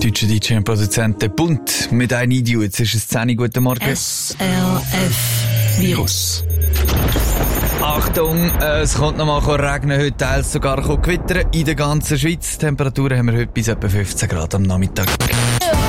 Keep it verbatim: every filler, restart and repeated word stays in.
deutsche D J und Produzent der Bund mit «I Need You». Jetzt ist es zehn Uhr. Guten Morgen. S R F Virus. Achtung, äh, es kommt noch mal regnen, heute teils sogar gewittern in der ganzen Schweiz. Temperaturen haben wir heute bis etwa fünfzehn Grad am Nachmittag.